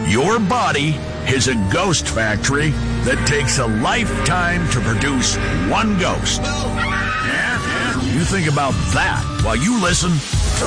Your body is a ghost factory that takes a lifetime to produce one ghost. Yeah? You think about that while you listen